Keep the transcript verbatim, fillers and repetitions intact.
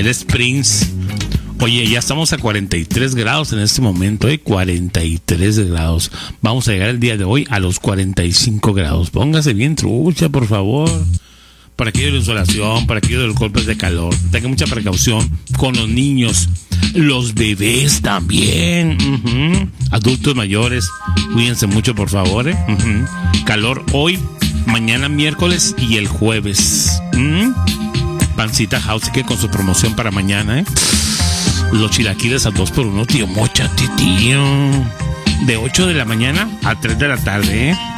Él es Prince. Oye, ya estamos a cuarenta y tres grados en este momento, ¿eh? cuarenta y tres grados. Vamos a llegar el día de hoy a los cuarenta y cinco grados. Póngase bien trucha, por favor. Para aquello de la insolación, para aquello de los golpes de calor. Tenga mucha precaución con los niños, los bebés también. Uh-huh. Adultos mayores, cuídense mucho, por favor, ¿eh? Uh-huh. Calor hoy, mañana miércoles y el jueves. ¿Mm? Pancita House, que con su promoción para mañana, ¿eh? Los chilaquiles a dos por uno, tío. Móchate, tío. De ocho de la mañana a tres de la tarde, ¿eh?